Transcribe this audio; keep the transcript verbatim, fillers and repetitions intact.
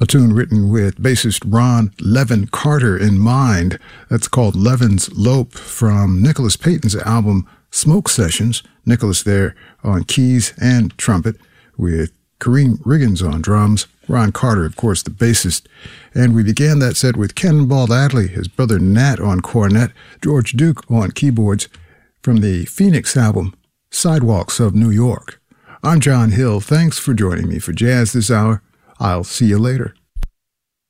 a tune written with bassist Ron Levin Carter in mind. That's called Levin's Lope from Nicholas Payton's album Smoke Sessions. Nicholas there on keys and trumpet with Kareem Riggins on drums. Ron Carter, of course, the bassist. And we began that set with Cannonball Adderley, his brother Nat on cornet, George Duke on keyboards from the Phoenix album Sidewalks of New York. I'm John Hill. Thanks for joining me for Jazz this hour. I'll see you later.